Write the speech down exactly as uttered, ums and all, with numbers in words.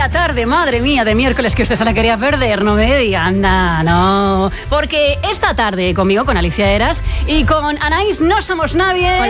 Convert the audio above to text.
Vaya tarde, madre mía, de miércoles que usted se la quería perder, no me digan nada, no. Porque esta tarde conmigo, con Alicia Eras y con Anaís No Somos Nadie... Hola.